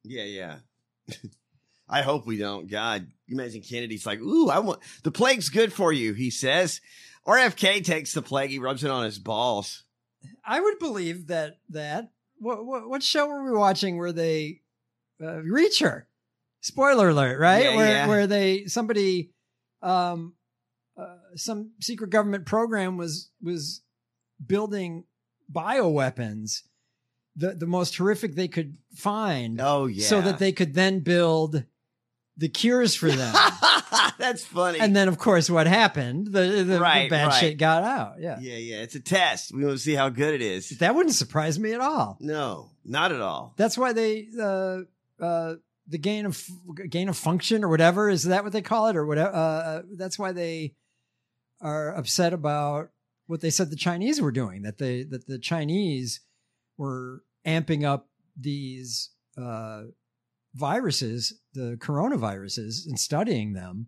Yeah, yeah. I hope we don't. God, you imagine Kennedy's like, ooh, the plague's good for you, he says. RFK takes the plague, he rubs it on his balls. I would believe that. What show were we watching where they Reacher? Spoiler alert, right? Yeah, where somebody some secret government program was building bioweapons, the most horrific they could find. Oh yeah. So that they could then build the cures for them. That's funny. And then, of course, what happened? The bad shit got out. Yeah. Yeah. It's a test. We want to see how good it is. That wouldn't surprise me at all. No, not at all. That's why they the gain of function or whatever, is that what they call it or whatever? That's why they are upset about what they said the Chinese were doing. That the Chinese were amping up these viruses, the coronaviruses, and studying them,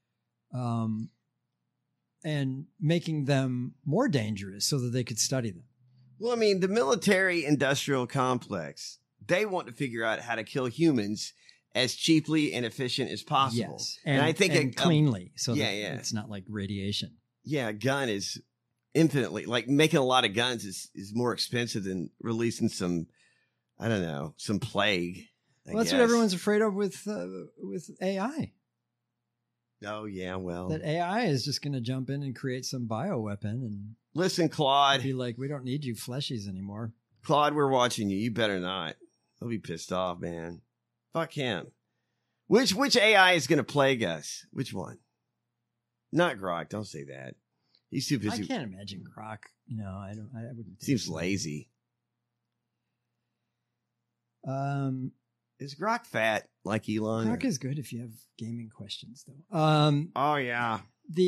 and making them more dangerous so that they could study them. Well, I mean, the military-industrial complex, they want to figure out how to kill humans as cheaply and efficient as possible. Yes, and I think cleanly, so that it's not like radiation. Yeah, a gun is infinitely, like making a lot of guns is more expensive than releasing some plague. Well, that's what everyone's afraid of with AI. Oh, yeah, well. That AI is just going to jump in and create some bioweapon and... Listen, Claude. Be like, we don't need you fleshies anymore. Claude, we're watching you. You better not. He'll be pissed off, man. Fuck him. Which AI is going to plague us? Which one? Not Grok. Don't say that. He's too busy. I can't imagine Grok. I wouldn't. Seems lazy. Is Grok fat like Elon? Grok is good if you have gaming questions, though. Oh yeah.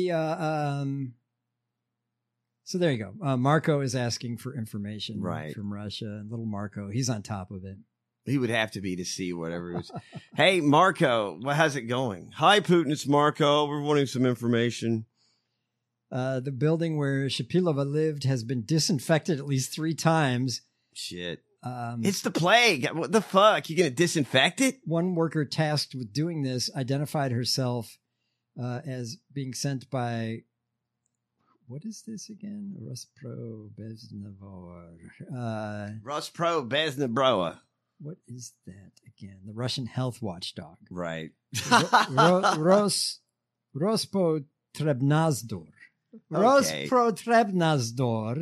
So there you go. Marco is asking for information right from Russia. And little Marco, he's on top of it. He would have to be to see whatever it was. Hey, Marco, how's it going? Hi, Putin. It's Marco. We're wanting some information. The building where Shapilova lived has been disinfected at least 3 times. Shit. It's the plague. What the fuck? You gonna disinfect it? One worker tasked with doing this identified herself as being sent by, what is this again? Rosprobeznabroa. What is that again? The Russian health watchdog. Right. Rospotrebnazdor. Okay. Rospotrebnazdor.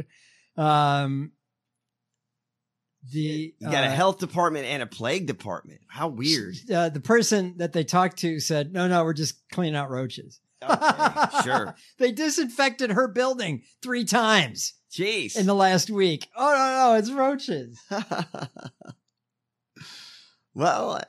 You got a health department and a plague department. How weird. The person that they talked to said, no, we're just cleaning out roaches. Okay, sure. They disinfected her building 3 times. Jeez. In the last week. Oh, no, it's roaches. Well,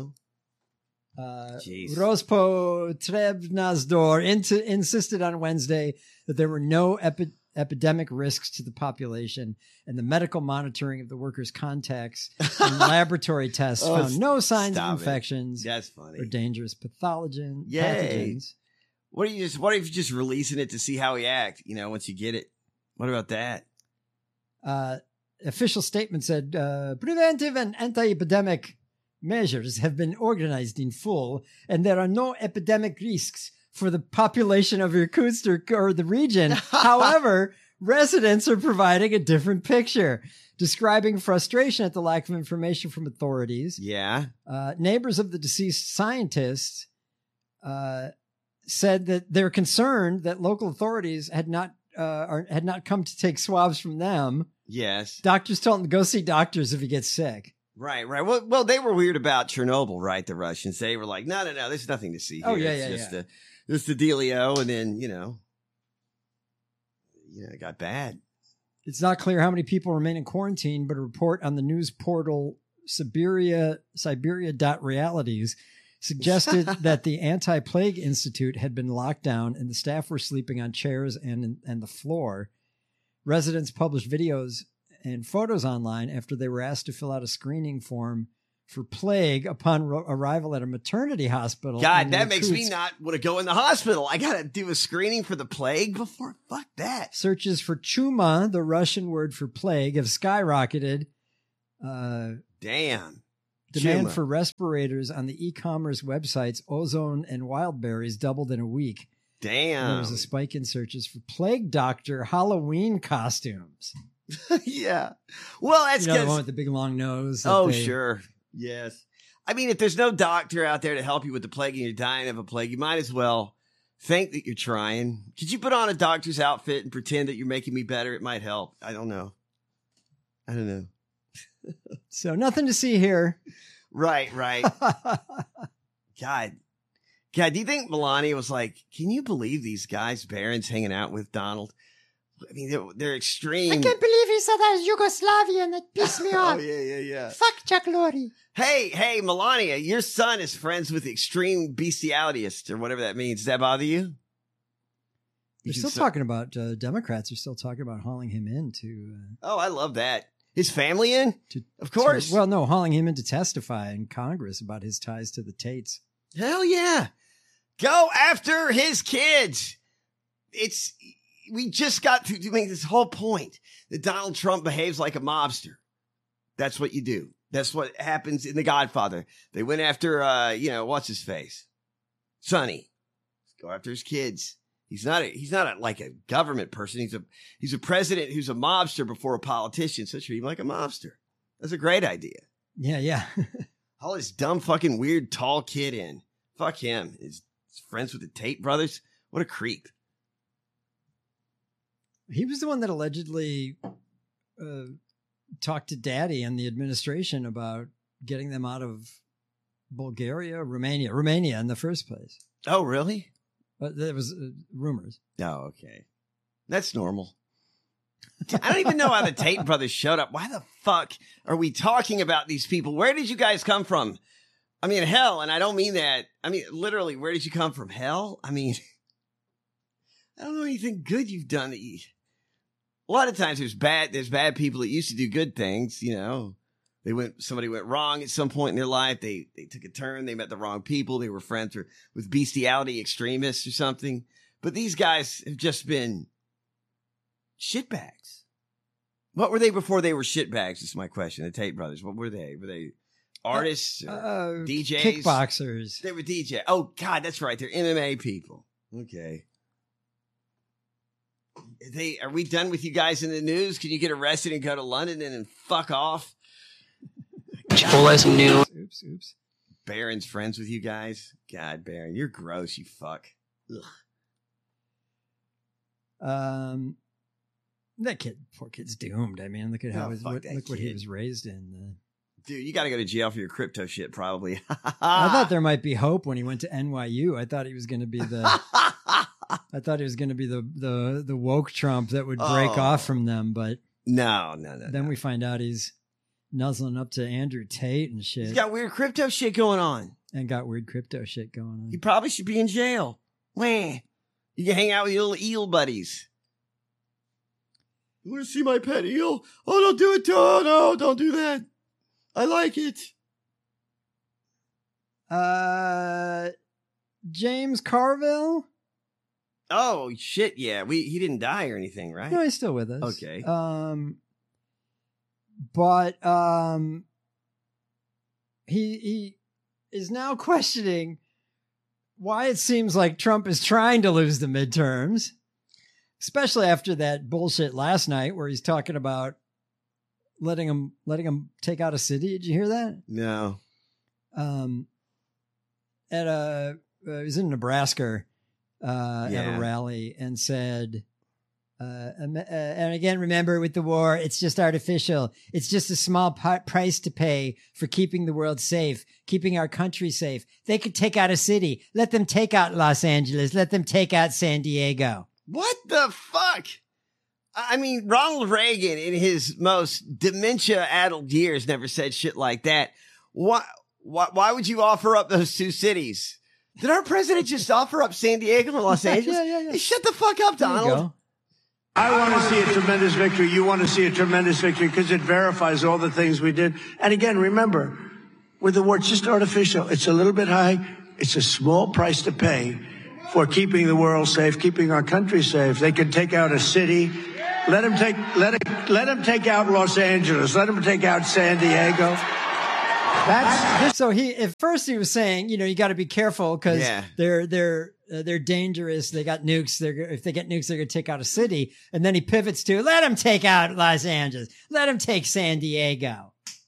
Rospotrebnazdor insisted on Wednesday that there were no epidemic risks to the population, and the medical monitoring of the workers' contacts and laboratory tests found no signs of infections. That's funny. Or dangerous pathogens. What if you're just releasing it to see how he acts, once you get it? What about that? Official statement said, preventive and anti-epidemic measures have been organized in full, and there are no epidemic risks for the population of Irkutsk or the region. However, residents are providing a different picture, describing frustration at the lack of information from authorities. Yeah. Neighbors of the deceased scientists said that they're concerned that local authorities had not come to take swabs from them. Yes. Doctors told them to go see doctors if he gets sick. Right. Well, they were weird about Chernobyl, right? The Russians. They were like, no, there's nothing to see here. Oh, yeah, it's just the dealio, and then, it got bad. It's not clear how many people remain in quarantine, but a report on the news portal Siberia.realities suggested that the Anti-Plague Institute had been locked down and the staff were sleeping on chairs and the floor. Residents published videos and photos online after they were asked to fill out a screening form for plague upon arrival at a maternity hospital. God, that makes me not want to go in the hospital. I got to do a screening for the plague before. Fuck that. Searches for chuma, the Russian word for plague, have skyrocketed. Damn. Demand Chuma. for respirators on the e-commerce websites Ozone and Wildberries doubled in a week. Damn. There was a spike in searches for Plague Doctor Halloween costumes. Yeah. Well, that's You know, the one because. with the big long nose. that Oh, they- sure. Yes. I mean, if there's no doctor out there to help you with the plague and you're dying of a plague, you might as well think that you're trying. Could you put on a doctor's outfit and pretend that you're making me better? It might help. I don't know. So nothing to see here. Right. God, do you think Melania was like, can you believe these guys Barron's hanging out with Donald? I mean, they're extreme. I can't believe he said I was Yugoslavian. That pissed me Oh, off. yeah. Fuck Chuck Lorre. Hey, Melania, your son is friends with extreme bestialities or whatever that means. Does that bother you? They're still talking about, Democrats are still talking about hauling him in to... Oh, I love that. His family in? to Of course. well, no, hauling him in to testify in Congress about his ties to the Tates. Hell yeah. Go after his kids. We just got to make this whole point that Donald Trump behaves like a mobster. That's what you do. That's what happens in The Godfather. They went after, what's his face? Sonny. Let's go after his kids. He's not like a government person. He's a president who's a mobster before a politician. So treat him like a mobster. That's a great idea. Yeah. Haul this dumb fucking weird tall kid in. Fuck him. He's friends with the Tate brothers. What a creep. He was the one that allegedly talked to Daddy and the administration about getting them out of Romania in the first place. Oh, really? But there was rumors. Oh, okay. That's normal. I don't even know how the Tate brothers showed up. Why the fuck are we talking about these people? Where did you guys come from? I mean, hell, and I don't mean that. I mean, literally, where did you come from? Hell? I mean, I don't know anything good you've done. A lot of times there's bad people that used to do good things, you know. Somebody went wrong at some point in their life. They took a turn. They met the wrong people. They were friends with bestiality extremists or something. But these guys have just been shitbags. What were they before they were shitbags? Is my question. The Tate brothers. What were they? Were they artists? Or DJs? Kickboxers. They were DJ. Oh, God, that's right. They're MMA people. Okay. Are we done with you guys in the news? Can you get arrested and go to London and then fuck off? Chipotle some new. Oops. Barron's friends with you guys? God, Barron, you're gross, you fuck. Ugh. That poor kid's doomed. I mean, look at how what he was raised in. Dude, you got to go to jail for your crypto shit, probably. I thought there might be hope when he went to NYU. I thought he was going to be the woke Trump that would break off from them, but no. Then we find out he's nuzzling up to Andrew Tate and shit. He's got weird crypto shit going on. And got weird crypto shit going on. He probably should be in jail. Wah. You can hang out with your little eel buddies. You want to see my pet eel? Oh, don't do it. Oh, no, don't do that. I like it. James Carville? Oh, shit, yeah. He didn't die or anything, right? No, he's still with us. Okay. But he is now questioning why it seems like Trump is trying to lose the midterms, especially after that bullshit last night where he's talking about letting him take out a city. Did you hear that? No. He was in Nebraska at a rally and said, and again, remember with the war, it's just artificial. It's just a small price to pay for keeping the world safe, keeping our country safe. They could take out a city. Let them take out Los Angeles. Let them take out San Diego. What the fuck? I mean, Ronald Reagan in his most dementia-addled years never said shit like that. Why would you offer up those two cities? Did our president just offer up San Diego and Los Angeles? Yeah. Hey, shut the fuck up, Donald. I want to see a tremendous victory. You want to see a tremendous victory because it verifies all the things we did. And again, remember, with the war, it's just artificial. It's a little bit high. It's a small price to pay for keeping the world safe, keeping our country safe. They can take out a city. Let them take out Los Angeles. Let them take out San Diego. So at first he was saying, you got to be careful because Yeah. they're dangerous. They got nukes. If they get nukes, they're going to take out a city. And then he pivots to let them take out Los Angeles. Let them take San Diego.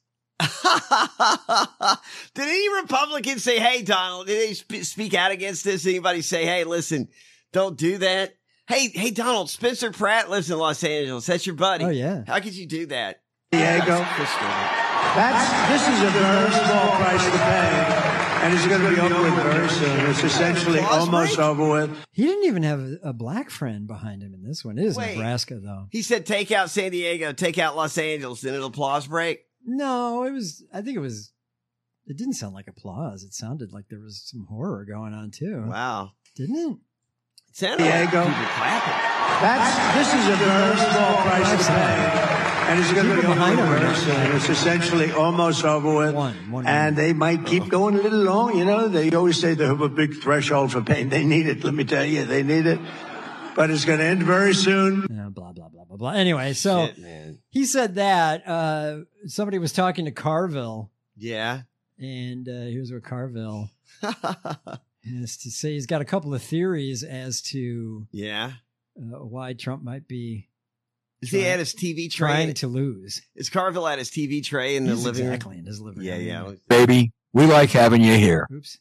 Did any Republicans say, hey, Donald, did they speak out against this? Anybody say, hey, listen, don't do that? Hey, Donald, Spencer Pratt lives in Los Angeles. That's your buddy. Oh, yeah. How could you do that? Diego. This is a very small price to pay, and it's going to be over with very soon. It's essentially almost over with. He didn't even have a black friend behind him in this one. It is Wait. Nebraska, though. He said, take out San Diego, take out Los Angeles, then an applause break. No, it didn't sound like applause. It sounded like there was some horror going on, too. Wow. Didn't it? It sounded like Diego. people clapping. This is a very small price to pay, and it's going to be over with very soon. It's essentially almost over with. And they might keep going a little long. They always say they have a big threshold for pain. They need it. Let me tell you, they need it. But it's going to end very soon. Yeah, blah, blah, blah, blah, blah. Anyway, so Shit, man. he said that somebody was talking to Carville, Yeah. and here's what Carville has to say. He's got a couple of theories as to Yeah. why Trump might be Is he at his TV tray? trying to lose. Is Carville at his TV tray in the He's living room? exactly in his living room. Yeah. Baby, we like having you here. Oops.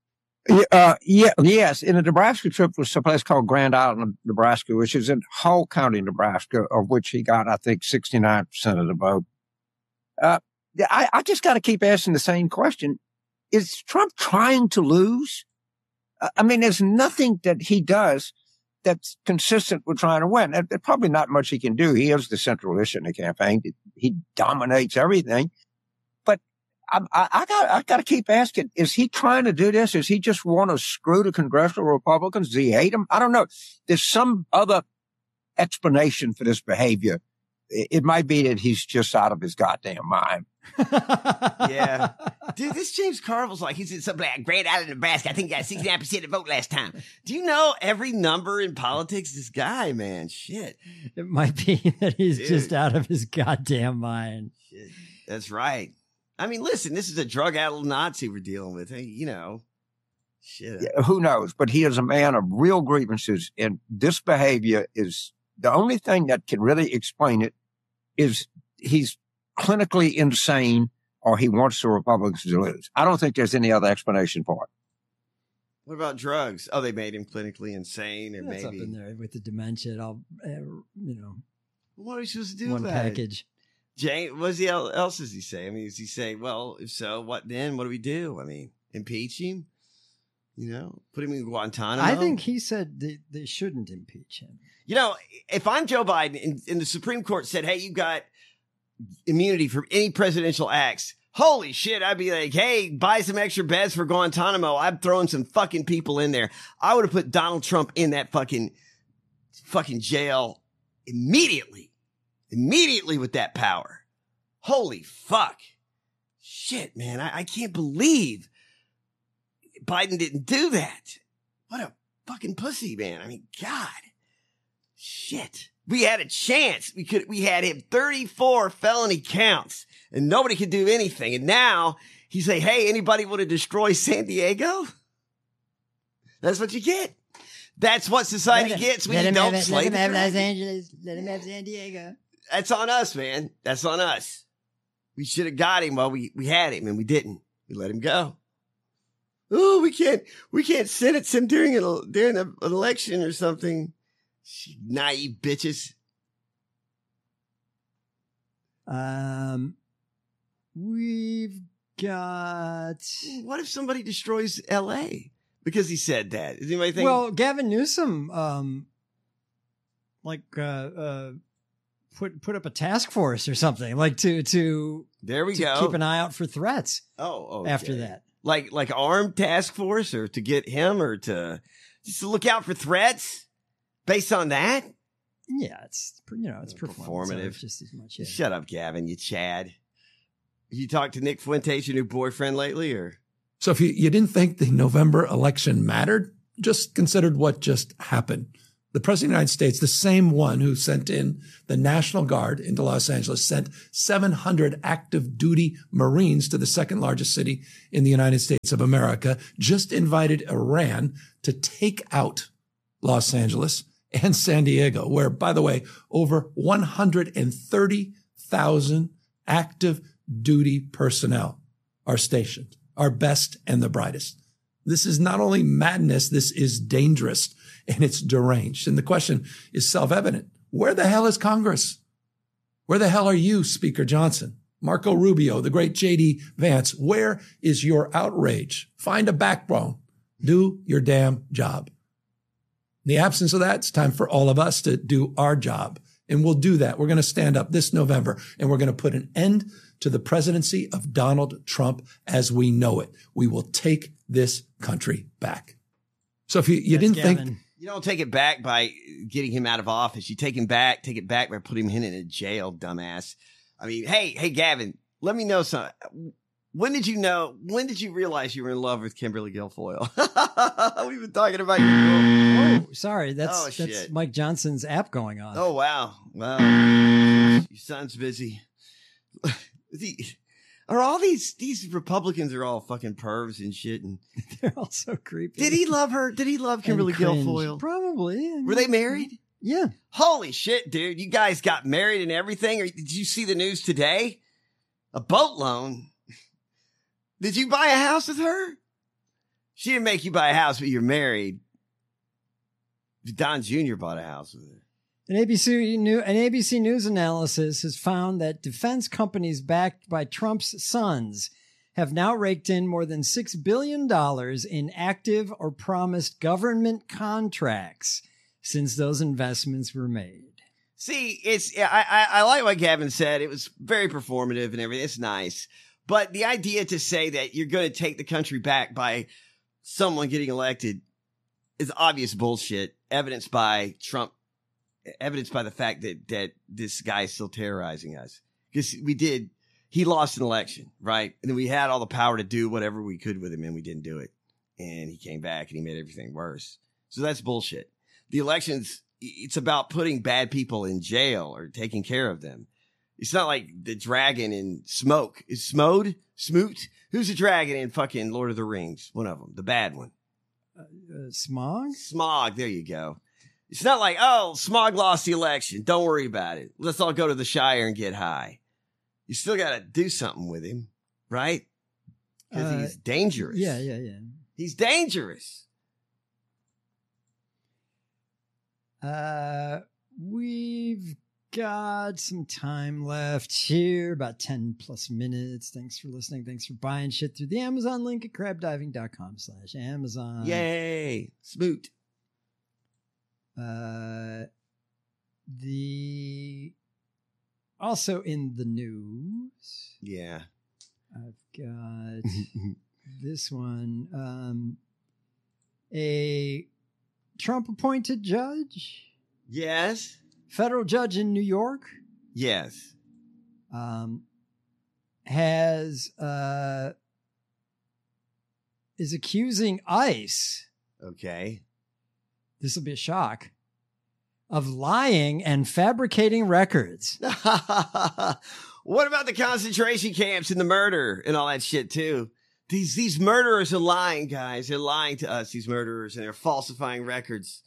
Yes. In a Nebraska trip was a place called Grand Island, Nebraska, which is in Hull County, Nebraska, of which he got, I think, 69% of the vote. I just got to keep asking the same question. Is Trump trying to lose? I mean, there's nothing that he does that's consistent with trying to win. There's probably not much he can do. He is the central issue in the campaign. He dominates everything. But I got to keep asking, is he trying to do this? Does he just want to screw the congressional Republicans? Does he hate them? I don't know. There's some other explanation for this behavior. It might be that he's just out of his goddamn mind. Yeah. Dude, this James Carville's like, he's in something like Grand Island, Nebraska. I think he got 69% of the vote last time. Do you know every number in politics? This guy, man, shit. It might be that he's Dude. just out of his goddamn mind. Shit. That's right. I mean, listen, this is a drug-addled Nazi we're dealing with. Hey, shit. Yeah, who knows? But he is a man of real grievances, and this behavior is the only thing that can really explain it. Is he's clinically insane, or he wants the Republicans to lose. I don't think there's any other explanation for it. What about drugs? Oh, they made him clinically insane, or That's maybe. up in there with the dementia. What are we supposed to do One about package. it? Jane, what else does he say? I mean, does he say, well, if so, what then? What do we do? I mean, impeach him? Put him in Guantanamo? I think he said they shouldn't impeach him. If I'm Joe Biden and the Supreme Court said, hey, you got immunity from any presidential acts, holy shit, I'd be like, hey, buy some extra beds for Guantanamo. I'm throwing some fucking people in there. I would have put Donald Trump in that fucking jail immediately with that power. Holy fuck. Shit, man. I can't believe Biden didn't do that. What a fucking pussy, man. I mean, God. Shit. We had a chance. We had him 34 felony counts and nobody could do anything. And now he's like, hey, anybody want to destroy San Diego? That's what you get. That's what society gets when you don't slay the dragon. Los Angeles. Let him have San Diego. That's on us, man. That's on us. We should have got him while we had him and we didn't. We let him go. Oh, we can't sentence him during an election or something. Naive bitches. We've got. What if somebody destroys L.A. because he said that? Does anybody think? Well, Gavin Newsom, put up a task force or something, like to there we to go. keep an eye out for threats. Oh, okay. After that, like armed task force, or to get him, or to just look out for threats based on that. Yeah, it's performative. just as much. Yeah. Shut up, Gavin, you Chad. You talked to Nick Fuentes, your new boyfriend, lately, or? So if you didn't think the November election mattered, just considered what just happened. The President of the United States, the same one who sent in the National Guard into Los Angeles, sent 700 active duty Marines to the second largest city in the United States of America, just invited Iran to take out Los Angeles and San Diego, where, by the way, over 130,000 active duty personnel are stationed, our best and the brightest. This is not only madness, this is dangerous and it's deranged. And the question is self-evident. Where the hell is Congress? Where the hell are you, Speaker Johnson? Marco Rubio, the great J.D. Vance, where is your outrage? Find a backbone. Do your damn job. In the absence of that, it's time for all of us to do our job. And we'll do that. We're going to stand up this November and we're going to put an end to the presidency of Donald Trump as we know it. We will take this country back. So if you didn't think... You don't take it back by getting him out of office. You take it back by putting him in a jail, dumbass. I mean, hey, Gavin, let me know something. When did you realize you were in love with Kimberly Guilfoyle? We've been talking about your girl. Oh, sorry. That's Mike Johnson's app going on. Oh, wow. Well, your son's busy. Are all these Republicans are all fucking pervs and shit? And they're all so creepy. Did he love her? Did he love Kimberly Guilfoyle? Probably. Were they married? Yeah. Holy shit, dude. You guys got married and everything? Or did you see the news today? A boat loan? Did you buy a house with her? She didn't make you buy a house, but you're married. Don Jr. bought a house with her. An ABC News analysis has found that defense companies backed by Trump's sons have now raked in more than $6 billion in active or promised government contracts since those investments were made. See, I like what Gavin said. It was very performative and everything. It's nice. But the idea to say that you're going to take the country back by someone getting elected is obvious bullshit, evidenced by the fact that this guy is still terrorizing us. Because he lost an election, right? And then we had all the power to do whatever we could with him, and we didn't do it. And he came back and he made everything worse. So that's bullshit. The elections, it's about putting bad people in jail or taking care of them. It's not like the dragon in Smoke. Is Smoot? Who's the dragon in fucking Lord of the Rings? One of them, the bad one. Smog? Smog, there you go. It's not like, oh, Smog lost the election. Don't worry about it. Let's all go to the Shire and get high. You still got to do something with him, right? Because he's dangerous. Yeah. He's dangerous. We've got some time left here, about 10 plus minutes. Thanks for listening. Thanks for buying shit through the Amazon link at crabdiving.com/Amazon. Yay. Smoot. Also in the news. Yeah. I've got this one. A Trump appointed judge. Yes. Federal judge in New York. Yes. Is accusing ICE. Okay. This will be a shock. Of lying and fabricating records. What about the concentration camps and the murder and all that shit too? These murderers are lying, guys. They're lying to us, these murderers, and they're falsifying records.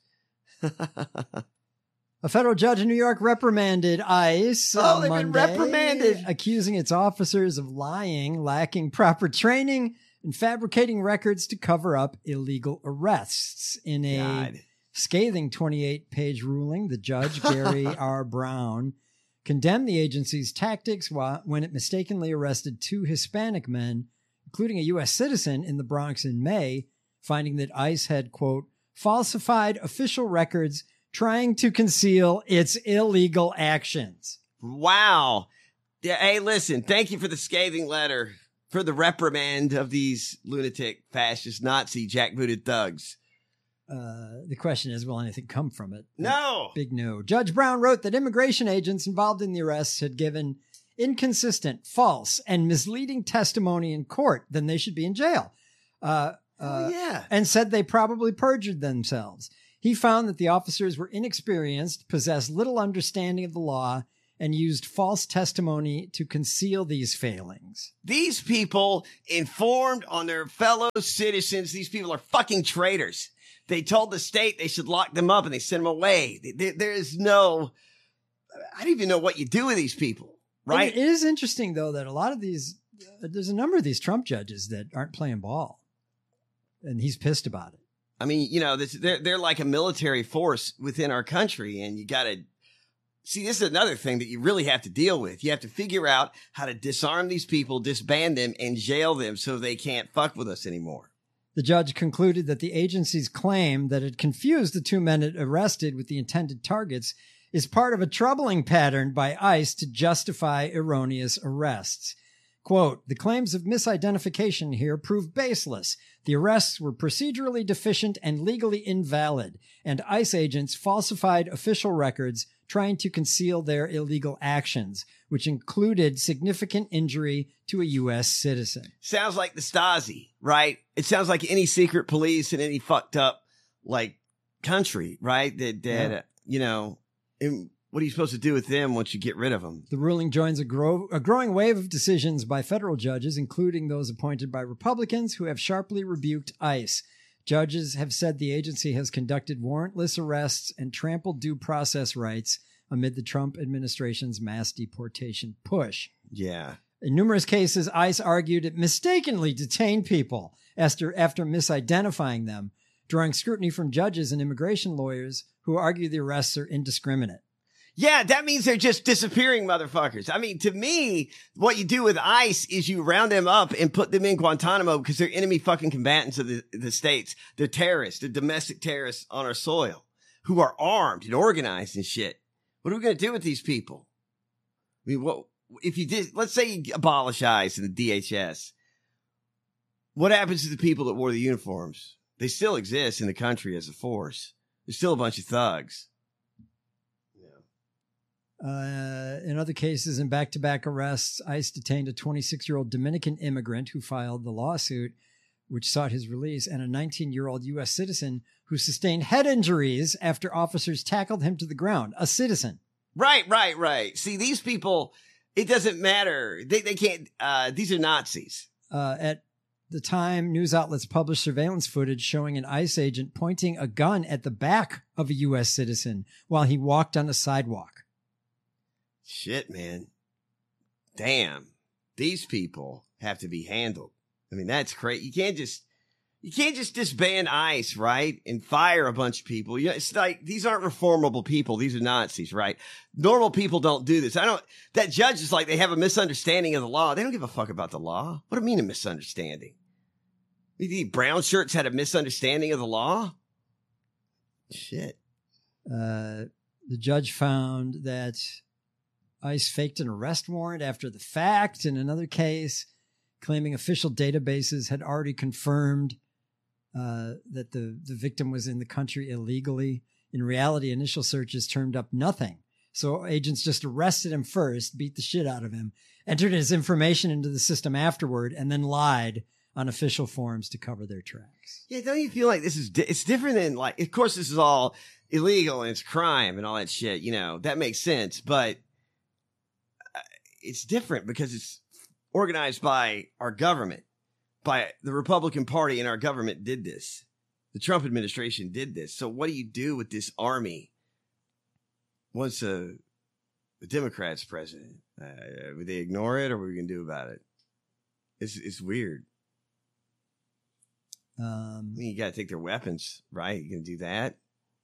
A federal judge in New York reprimanded ICE on Monday, been reprimanded, accusing its officers of lying, lacking proper training, and fabricating records to cover up illegal arrests. In a scathing 28-page ruling, the judge, Gary R. Brown, condemned the agency's tactics when it mistakenly arrested 2 Hispanic men, including a U.S. citizen, in the Bronx in May, finding that ICE had, quote, falsified official records trying to conceal its illegal actions. Wow. Yeah, hey, listen, thank you for the scathing letter, for the reprimand of these lunatic, fascist, Nazi, jackbooted thugs. The question is, will anything come from it? No. Big no. Judge Brown wrote that immigration agents involved in the arrests had given inconsistent, false, and misleading testimony in court. Then they should be in jail. And said they probably perjured themselves. He found that the officers were inexperienced, possessed little understanding of the law, and used false testimony to conceal these failings. These people informed on their fellow citizens. These people are fucking traitors. They told the state they should lock them up and they sent them away. There is no, I don't even know what you do with these people, right? It is interesting, though, that a lot of these, there's a number of these Trump judges that aren't playing ball. And he's pissed about it. I mean, you know, they're like a military force within our country, and you got to see, this is another thing that you really have to deal with. You have to figure out how to disarm these people, disband them, and jail them so they can't fuck with us anymore. The judge concluded that the agency's claim that it confused the two men it arrested with the intended targets is part of a troubling pattern by ICE to justify erroneous arrests. Quote, the claims of misidentification here prove baseless. The arrests were procedurally deficient and legally invalid, and ICE agents falsified official records trying to conceal their illegal actions, which included significant injury to a U.S. citizen. Sounds like the Stasi, right? It sounds like any secret police in any fucked up, like, country, right? You know, what are you supposed to do with them once you get rid of them? The ruling joins a growing wave of decisions by federal judges, including those appointed by Republicans who have sharply rebuked ICE. Judges have said the agency has conducted warrantless arrests and trampled due process rights amid the Trump administration's mass deportation push. Yeah. In numerous cases, ICE argued it mistakenly detained people after misidentifying them, drawing scrutiny from judges and immigration lawyers who argue the arrests are indiscriminate. Yeah, that means they're just disappearing motherfuckers. I mean, to me, what you do with ICE is you round them up and put them in Guantanamo because they're enemy fucking combatants of the states. They're terrorists. They're domestic terrorists on our soil who are armed and organized and shit. What are we going to do with these people? I mean, what if you did, let's say you abolish ICE and the DHS. What happens to the people that wore the uniforms? They still exist in the country as a force. There's still a bunch of thugs. In other cases, in back-to-back arrests, ICE detained a 26-year-old Dominican immigrant who filed the lawsuit, which sought his release, and a 19-year-old U.S. citizen who sustained head injuries after officers tackled him to the ground. A citizen. Right. See, these people, it doesn't matter. They can't, these are Nazis. At the time, news outlets published surveillance footage showing an ICE agent pointing a gun at the back of a U.S. citizen while he walked on a sidewalk. Shit, man. Damn. These people have to be handled. I mean, that's crazy. You can't just disband ICE, right? And fire a bunch of people. You know, it's like, these aren't reformable people. These are Nazis, right? Normal people don't do this. That judge is like, they have a misunderstanding of the law. They don't give a fuck about the law. What do you mean a misunderstanding? The brown shirts had a misunderstanding of the law? Shit. The judge found that ICE faked an arrest warrant after the fact in another case, claiming official databases had already confirmed that the victim was in the country illegally. In reality, initial searches turned up nothing. So agents just arrested him first, beat the shit out of him, entered his information into the system afterward, and then lied on official forms to cover their tracks. Yeah, don't you feel like this is it's different than, like, of course this is all illegal and it's crime and all that shit, you know, that makes sense, but it's different because it's organized by our government, by the Republican Party, and our government did this. The Trump administration did this. So what do you do with this army once the Democrats president? Would they ignore it, or what are we going to do about it? It's weird. I mean, you got to take their weapons, right? You going to do that?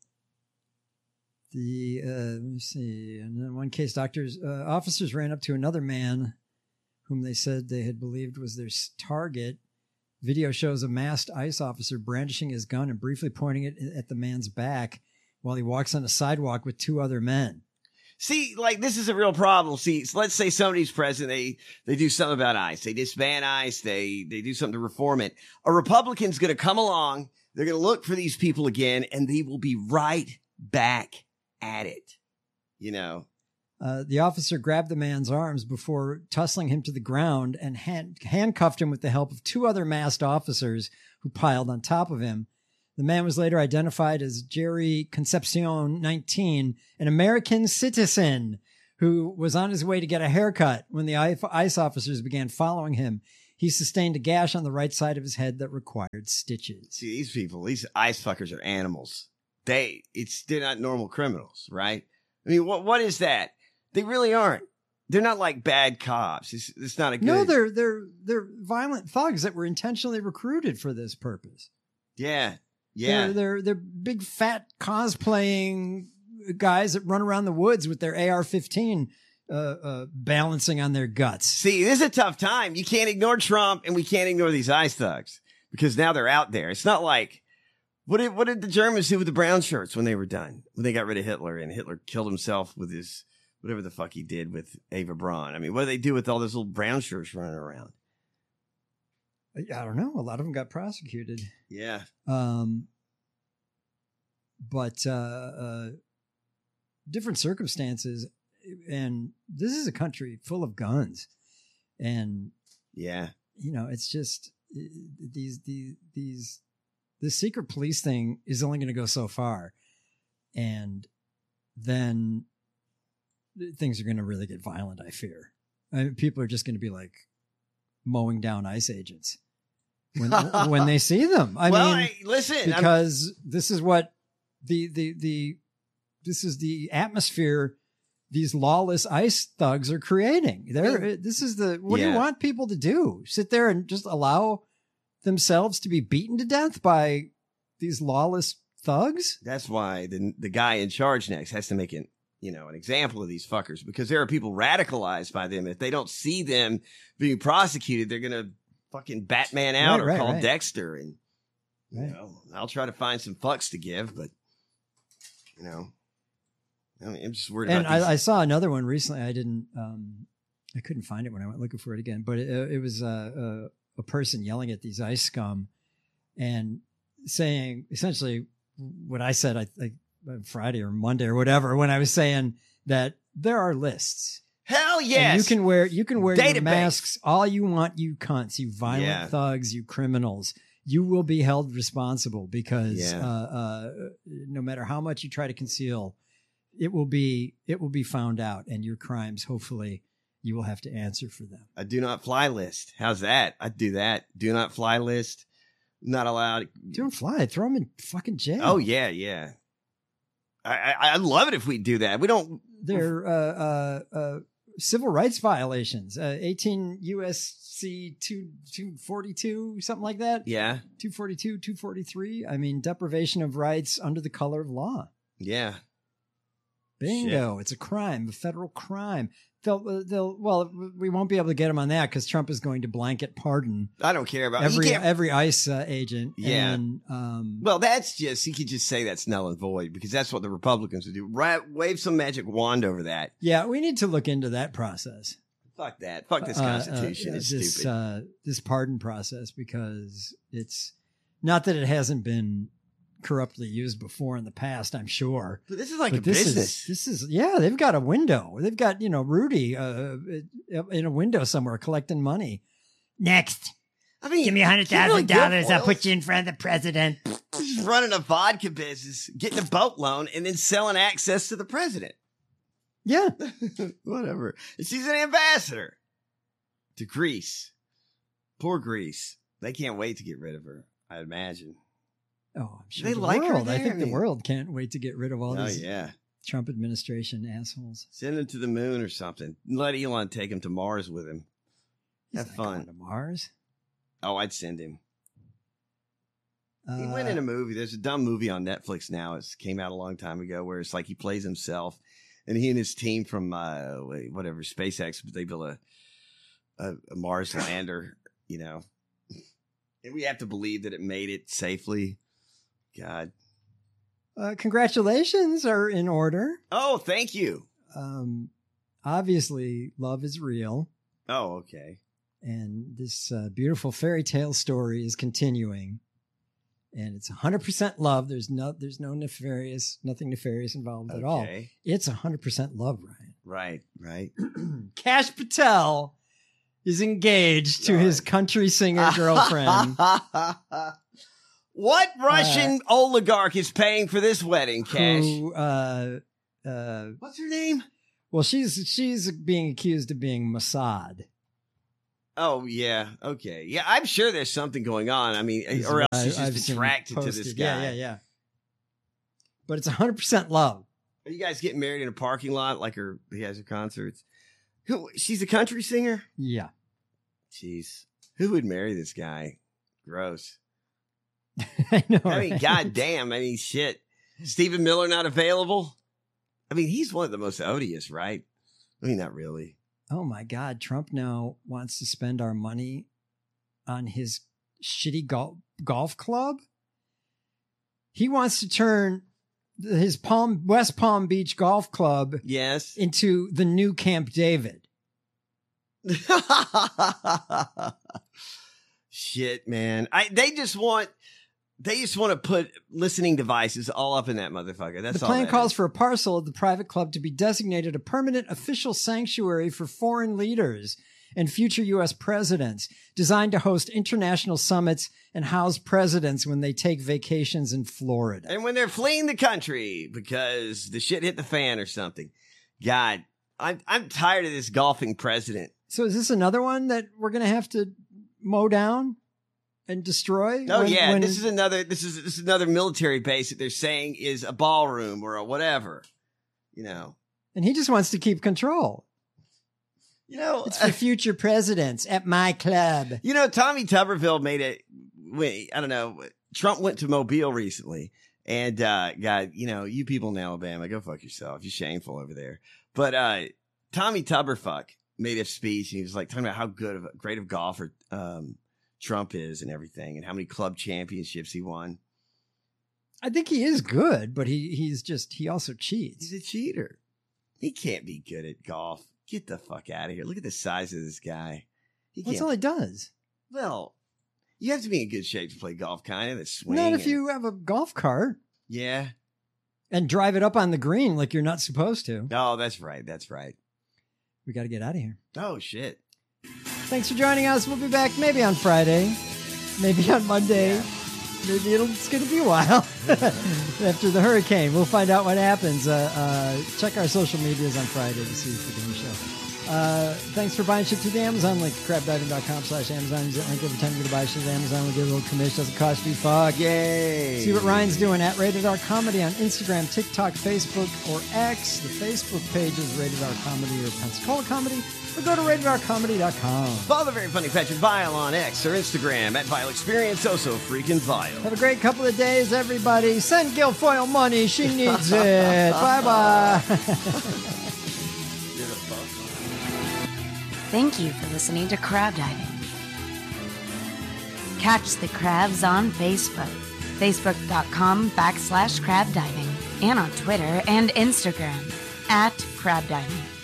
Let me see. And in one case, officers ran up to another man whom they said they had believed was their target. Video shows a masked ICE officer brandishing his gun and briefly pointing it at the man's back while he walks on a sidewalk with two other men. See, like, this is a real problem. See, let's say somebody's president, they do something about ICE. They disband ICE. They do something to reform it. A Republican's going to come along. They're going to look for these people again, and they will be right back at it, you know. The officer grabbed the man's arms before tussling him to the ground and handcuffed him with the help of two other masked officers who piled on top of him. The man was later identified as Jerry Concepcion, 19, an American citizen who was on his way to get a haircut when the ICE officers began following him. He sustained a gash on the right side of his head that required stitches. See, these people, these ICE fuckers are animals. They're not normal criminals, right? I mean, what is that? They really aren't. They're not like bad cops. It's not a good. No, they're violent thugs that were intentionally recruited for this purpose. Yeah. They're big fat cosplaying guys that run around the woods with their AR-15 balancing on their guts. See, this is a tough time. You can't ignore Trump, and we can't ignore these ICE thugs because now they're out there. It's not like what did the Germans do with the brown shirts when they were done? When they got rid of Hitler and Hitler killed himself with his whatever the fuck he did with Eva Braun. I mean, what do they do with all those little brown shirts running around? I don't know. A lot of them got prosecuted. Yeah. But different circumstances, and this is a country full of guns, and yeah, it's just this secret police thing is only going to go so far, and then things are going to really get violent. I fear. People are just going to be like mowing down ICE agents when they see them. I mean, listen, because this is what this is the atmosphere these lawless ICE thugs are creating. What do you want people to do? Sit there and just allow themselves to be beaten to death by these lawless thugs? That's why the guy in charge next has to make an example of these fuckers, because there are people radicalized by them. If they don't see them being prosecuted, they're going to fucking Batman out or call Dexter. And, I'll try to find some fucks to give, but, I'm just worried about I saw another one recently. I couldn't find it when I went looking for it again, but it was a person yelling at these ICE scum and saying essentially what I said, I Friday or Monday or whatever, when I was saying that there are lists. Hell yes. And you can wear your masks all you want, you cunts, you violent thugs, you criminals. You will be held responsible because no matter how much you try to conceal, it will be found out, and your crimes, hopefully, you will have to answer for them. A do not fly list. How's that? I'd do that. Do not fly list. Not allowed. Don't fly. Throw them in fucking jail. Oh yeah. I'd love it if we do that. We don't. They're civil rights violations. 18 USC 242, something like that. Yeah. 242, 243. I mean, deprivation of rights under the color of law. Yeah. Bingo. Shit. It's a crime, a federal crime. We won't be able to get him on that because Trump is going to blanket pardon. I don't care about every ICE agent. Yeah. And, that's just, he could just say that's null and void because that's what the Republicans would do. Wave some magic wand over that. Yeah, we need to look into that process. Fuck that. Fuck this Constitution. It's stupid. This pardon process, because it's not that it hasn't been corruptly used before in the past, I'm sure. But this is like a business. This is they've got a window. They've got, Rudy in a window somewhere collecting money. Next. I mean, give me $100,000. I'll put you in front of the president. Just running a vodka business, getting a boat loan, and then selling access to the president. Yeah. Whatever. And she's an ambassador to Greece. Poor Greece. They can't wait to get rid of her, I imagine. Oh, I'm sure they the like world. her there? I think the world can't wait to get rid of all these yeah. Trump administration assholes. Send him to the moon or something. Let Elon take him to Mars with him. He's Have not fun. going to Mars. Oh, I'd send him. He went in a movie. There's a dumb movie on Netflix now. It came out a long time ago where it's like he plays himself, and he and his team from whatever SpaceX, they built a Mars lander, and we have to believe that it made it safely. God. Congratulations are in order. Oh, thank you. Obviously, love is real. Oh, okay. And this beautiful fairy tale story is continuing. And it's 100% love. There's nothing nefarious involved at all. It's 100% love, Ryan. Right. Kash Patel is engaged to his country singer girlfriend. What Russian oligarch is paying for this wedding, Cash? Who, What's her name? well, she's being accused of being Mossad. Oh, yeah. Okay. Yeah, I'm sure there's something going on. I mean, or else she's I've just seen attracted to posted. this guy. Yeah. But it's 100% love. Are you guys getting married in a parking lot like he has her concerts? She's a country singer? Yeah. Jeez. Who would marry this guy? Gross. I know. I mean, right? goddamn. I mean, shit. Stephen Miller not available? I mean, he's one of the most odious, right? I mean, not really. Oh my God. Trump now wants to spend our money on his shitty golf club. He wants to turn his West Palm Beach golf club Yes. into the new Camp David. Shit, man. They just want to put listening devices all up in that motherfucker. That's The all. plan that calls is. for a parcel of the private club to be designated a permanent official sanctuary for foreign leaders and future U.S. presidents, designed to host international summits and house presidents when they take vacations in Florida. And when they're fleeing the country because the shit hit the fan or something. God, I'm tired of this golfing president. So is this another one that we're going to have to mow down and destroy? Oh yeah, this is another military base that they're saying is a ballroom or a whatever. You know. And he just wants to keep control. You know, It's for future presidents at my club. You know, Tommy Tuberville made it. I don't know. Trump went to Mobile recently, and God, you know, you people in Alabama, go fuck yourself. You're shameful over there. But Tommy Tuberfuck made a speech, and he was like talking about how great of golfer Trump is, and everything, and how many club championships he won. I think he is good, but he also cheats. He's a cheater. He can't be good at golf. Get the fuck out of here. Look at the size of this guy. That's all he does. Well, you have to be in good shape to play golf, kind of. Swing. Not if you have a golf cart. Yeah. And drive it up on the green like you're not supposed to. Oh, that's right. That's right. We got to get out of here. Oh, shit. Thanks for joining us. We'll be back maybe on Friday, maybe on Monday. Yeah. Maybe it's going to be a while after the hurricane. We'll find out what happens. Check our social medias on Friday to see if we're doing a show. Thanks for buying shit through the Amazon link. crabdiving.com/Amazon. Use that link every time you go to buy shit at Amazon. We'll get a little commission. Doesn't cost you fuck. Yay. See what Ryan's doing at Rated R Comedy on Instagram, TikTok, Facebook, or X. The Facebook page is Rated R Comedy or Pensacola Comedy. Or go to ratedrcomedy.com. Follow the very funny Patrick Vile on X or Instagram at Vile Experience. So freaking Vile. Have a great couple of days, everybody. Send Guilfoyle money. She needs it. Bye-bye. Thank you for listening to Crab Diving. Catch the crabs on Facebook. Facebook.com/crabdiving. And on Twitter and Instagram @crabdiving.